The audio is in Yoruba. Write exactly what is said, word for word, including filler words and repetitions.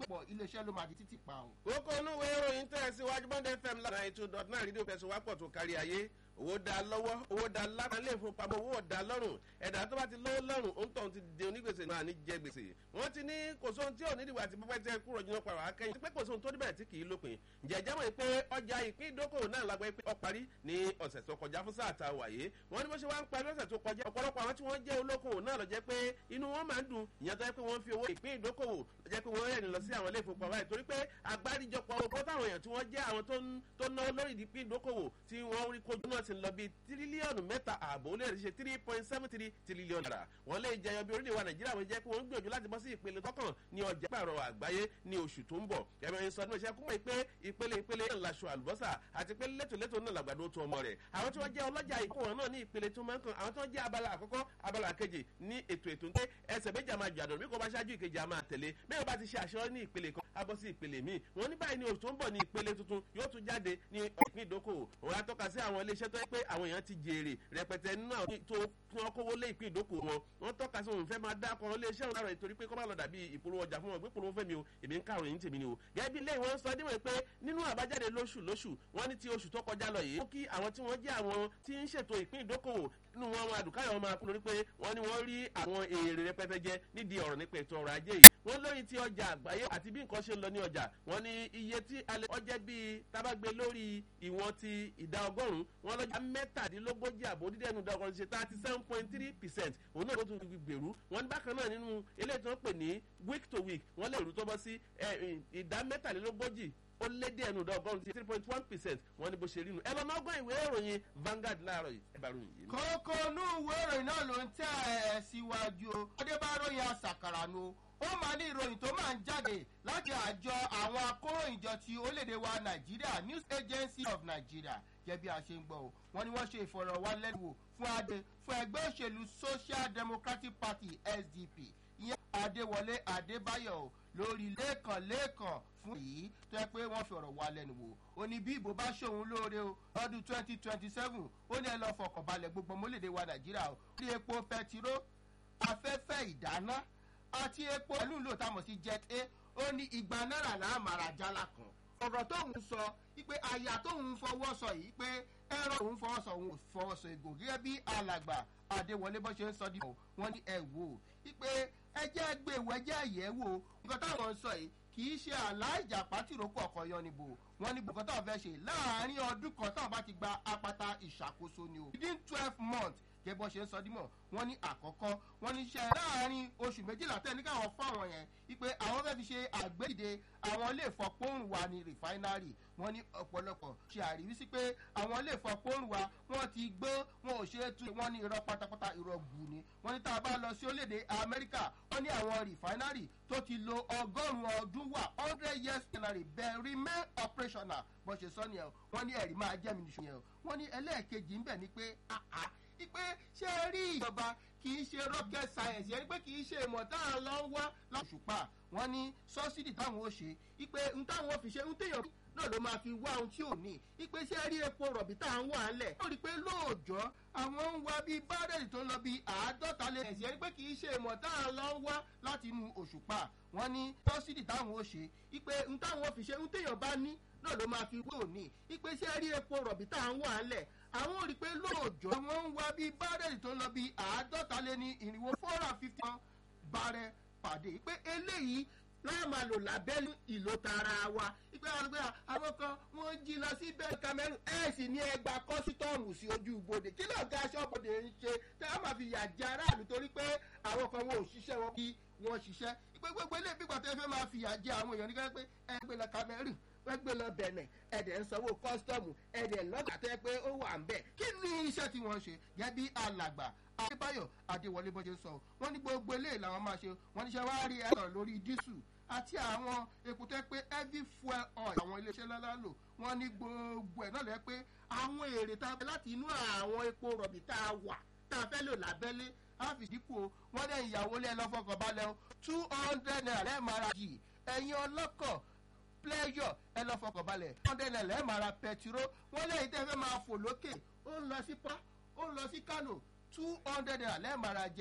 pọ̀ iléeṣẹ́ ló máa di títì pa o. kókó onúwé ìròyìn tẹ̀síwájú Bond F M lára ètò dot nine rédíò fẹsùwápọ̀ tó kárí ayé owó dá lọ́wọ́ owó dá lápá ilé ìfowópamọ́ owó ọ̀dà lọ́rùn ẹ̀dá tó bá ti lọ́wọ́ lọ́rùn ó ń tọ̀ ti di onígbèsè náà ní jẹ gbèsè wọ́n ti ní kò sóhun tí ò ní ìdìbò àti pípẹ́ tẹ kúrò jùlọ pàrọ̀ akẹ́yìn pé kò sóhun tó níbẹ̀ tí kì í lópin jẹ̀jẹ̀ mọ̀ pé ọjà ìpín ìdókòwò náà lágbẹ́ pé ó parí ní ọ̀sẹ̀ tó kọjá fún sáà tá a wà yé wọ́n ní bó ṣe wá ń parí ọ̀sẹ̀ tó kọjá ọ̀pọ̀lọpọ̀ àwọn tí wọ́n jẹ́ olókòwò náà ló jẹ́ pé inú wọn máa ń dùn ìyẹn tó jẹ́ pé wọ́n fi owó ìpín ìdókòwò ló jẹ́ pé wọ́n rẹ̀ ní lọ sí àwọn ilé ìfowópamọ́ báyìí torí pé àgbáríjọpọ̀ owó táwọn èèyàn tí wọ́n jẹ́ àwọn tó ná lórí ìpín ìdókòwò tí wọ́n rí kojú náà ti ń lọ bíi tírílíọ̀nù mẹ́ta ààbò ó lè ṣe three point seven three tírílíọ̀nù náírà wọ́n lè jẹyọ bí orílẹ̀-èdè wa nàìjíríà wọ́n jẹ́ pé wọ́n ń gbìyànjú láti bọ́ sí ìpele kọ́kàn ní ọjà pààrọ̀ àgbáyé ní oṣù tó ń bọ̀ ẹ̀rọ ìsọdún ìṣẹ́ kúmọ̀ pé ìpele ìpele náà laṣọ àlùbọ́sà àti pé létòlétò náà làgbàdo tó ọmọ rẹ̀ àwọn tí wọ́n jẹ́ ọlọ́jà ìkóhàn náà ní ìpele tó máa ń kan àwọn tí wọ́n jẹ́ abala àkọ́kọ́ abala kejì ní ètò ètò ń pé ẹsẹ̀ méjì àmà jàdọ̀ bí kò bá ṣáájú ìkejì àmà tẹ̀lé mẹ́rin bá ti ṣe àṣeyọrí ní ìpele kan á bọ́ sí ìpele míì wọ́n ní báyìí ní oṣù tó ń bọ̀ ní ìpele tuntun yóò tún jáde ní ìpín ìdókòwò òun á tọ́ka sí àwọn iléeṣẹ́ tó yẹ pé àwọn èèyàn ti jèrè rẹpẹtẹ nínú àwọn tó wọn kówó lé ìpín ìdókòwò wọn wọn tọ́ka sí òun fẹ́ máa dá kan iléeṣẹ́ òun lára ìtorí pé kọ́ máa lọ dàbí ìpolówó ọjà fún wọn gbé polówó fẹ́ mi o èmi ń kàròyìn yín tèmi ni o gẹ́gẹ́ bí ilé ìwọ̀n sọ díwọ̀n pé nínú àbájáde lóṣù lóṣù wọ́n ní ti oṣù tó kọjá lọ yìí ó kí àwọn tí wọ́n jẹ́ àwọn tí ń ṣètò ìpín ìdókòwò nínú wọn àwọn àdùkáyọ̀ máa kú lórí pé wọ́n ní wọ́n rí àwọn èrè rẹpẹtẹ jẹ nídìí ọ̀rọ̀ nípa ètò ọrọ̀ ajé yìí wọ́n lórí ti ọjà àgbáyé àti bí nǹkan ṣe ń lọ ní ọjà wọ́n ní iye tí alẹ́ ọjẹ́ bíi tábàgbé lórí ìwọ̀n ti ìdá ọgọ́rùn-ún wọ́n lọ́jà mẹ́tàdínlógójì àbò dídẹ́nu ìdá ọgọ́rùn-ún ṣe thirty seven point three percent òun náà ló tún fi gbèrú wọ́n ní bákan náà nínú eléyìí tí wọ́n pè ní week to week wọ́n lè rú tó bọ́ sí ìdá mẹ́tàlélógójì ó lé díẹ̀ nù dá ọgọ́rùn-ún three point one percent wọ́n ní bó ṣe rí nu ẹ lọ náà gbọ́n ìwé ìròyìn Vanguard láàárọ̀ yìí ẹ bá ròyìn yìí. kókó inú ìwé ìròyìn náà ló ń tẹ̀ ẹ́ síwájú o adébáròyìn àṣàkàrà nu ó máa ní ìròyìn tó máa ń jáde láti àjọ àwọn akóròyìnjọ ti orílẹ̀-èdè wa Nàìjíríà News Agency of Nigeria jẹ́ bí a ṣe ń gbọ́ o wọ́n ní wọ́n ṣe ìfọ̀rọ̀wánilẹ́nuwò fún adé fún ẹgbẹ́ òṣèlú Social Democratic Party S D P ìyẹn Adéwọlé Adébáyọ̀ lórí lẹ́ẹ̀kan-lẹ́ẹ̀kan fún èyí tó yẹ pé wọ́n fi ọ̀rọ̀ wá lẹ́nu wò ó ní bí ìbò bá ṣòun lóore o lọ́dún twenty twenty seven ó ní ẹ lọ́ọ́ fọkànbalẹ̀ gbogbo mọ́lẹ̀dẹ̀ wa Nàìjíríà o ní epo pẹtiró afẹ́fẹ́ ìdáná àti epo pẹ̀lú ìlò táwọn sí jet a ó ní igba náírà náà màrà jálá kan ọ̀rọ̀ tóun sọ wípé àyà tóun fọwọ́ sọ yìí pé ẹ̀rọ òun fọwọ́ sọ òun ò fọwọ́ sọ ègò gẹ́gẹ́ bí alàgbà Adéwọlé bó ṣe ń sọ dìbò wọ́n ní ẹ wò ó wípé ẹjẹ́ gbèwò ẹjẹ́ àyẹ̀wò nǹkan táwọn ń sọ yìí kì í ṣe àlá ìjàpá tìrókò ọkọ̀ yọ níbo wọ́n ní nǹkan táwọn fẹ́ ṣe láàárín ọdún kan táwọn bá ti gba apata ìṣàkóso ni o within twelve months gẹ́gẹ́ bó ṣe ń sọ dímọ̀ wọ́n ní àkọ́kọ́ wọ́n ní iṣẹ́ láàárín oṣù méjìlá tẹ́ ní káwọn fáwọn yẹn wípé àwọn fẹ́ fi ṣe àgbédìde àwọn ilé ìfọpọ́nrún wa ní rìfáínárì wọ́n ní ọ̀pọ̀lọpọ̀ ṣe àríwísí pé àwọn ilé ìfọpọ́nrún wa wọ́n ti gbó wọn ò ṣe é tún wọ́n ní irọ́ pátápátá irọ́ gbù ni wọ́n ní tá a bá lọ sí orílẹ̀-èdè Amẹ́ríkà wọ́n ní àwọn rìfáínárì tó ti lo ọgọ́rùn-ún ọdún wà hundred years rìfáínárì bẹ́ẹ̀ remain operational bó ṣe sọ nìyẹn wọ́n ní ẹ̀rí máa jẹ́ mi nìṣó yẹn wọ́n ní ẹlẹ́ẹ̀kejì ń bẹ̀ ni pé àá pé ṣé ẹ rí ìjọba kì í ṣe rocket science yẹn pé kì í ṣe ìmọ̀ tá a lọ wá lọ́ṣùpá wọn ní sọ́sídì táwọn ó ṣe ipe ń táwọn fi ṣe ń téèyàn náà ló máa fi wá ohun tí ò ní ipe ṣé ẹ rí epo rọ̀bì tá à ń wà á lẹ̀ ó rí i pé lóòjọ́ àwọn ń wá bíi bárẹ̀lì tó ń lọ bíi àádọ́ta lè ẹ̀sìn yẹn pé kì í ṣe ìmọ̀ tá a lọ wá láti inú òṣùpá wọn ní sọ́sídì táwọn ó ṣe ipe ń táwọn fi ṣe ń téèyàn bá ní náà ló máa fi wé òní ipe ṣé ẹ rí epo rọ̀bì tá à ń wà á lẹ̀ àwọn ò rí i pé lóòjọ́ wọ́n ń wá bíi bárẹ̀lì tó ń lọ bíi àádọ́ta lé ní ìrìnwó four hundred and fifty bárẹ̀ pàdé pé eléyìí láà máa lò lábẹ́lú ìlò tara wa ìpè àwọn ọgbẹ́ àwọn kan wọ́n jí lọ sí bẹ́ẹ̀ Cameroon ẹ̀ sì ní ẹgbàá kọ́sítọ́ọ̀mù sí ojú ibodè kí náà ga aṣọ́bodè ń ṣe tí wọ́n máa fi yà jẹ aráàlú torí pé àwọn kan wọn ò ṣiṣẹ́ wọn kí wọ́n ṣiṣẹ́ ìpè gbogbo ilé ìpínpọ̀ tẹ́ fẹ́ máa fi yà jẹ àwọn èèyàn nígbà pé ẹgbẹ́ lọ Cameroon wọ́n gbé lọ Benin ẹ̀dẹ̀ ń sanwó kọ́sítọ́ọ̀mù ẹ̀dẹ̀ lọ́gà tẹ́ pé ó wà ń bẹ̀ kí ni iṣẹ́ tí wọ́n ṣe gẹ́gẹ́ bí alàgbà Adébáyọ̀ Adéwọlé bó ṣe sọ wọ́n ní gbogbo eléyìí làwọn máa ṣe wọ́n ní ṣe wá rí ẹ̀rọ lórí dísù àti àwọn epo tẹ́ pé heavy fuel oil àwọn iléeṣẹ́ lọ́lá lò wọ́n ní gbogbo ẹ̀ náà lẹ́ pé àwọn èrè tá a fẹ́ láti inú àwọn epo rọ̀bì tá a wà tá a fẹ́ lò lábẹ́lé á fi dínkù o wọ́n dẹ̀ ìyàwó lé ẹlọ́fọkànbalẹ̀ o two hundred naira lẹ́ẹ̀ máa ra jì ẹ̀yin ọlọ́kọ̀ pleasure ẹ lọ fọkànbalẹ̀ hundred naira lẹ́ẹ̀ máa ra pẹtiró wọ́n lẹ́yìn tẹ́ fẹ́ máa fò lókè ó ń lọ sí pa ó ń lọ sí Kano two hundred naira lẹ́ẹ̀ máa ra jẹ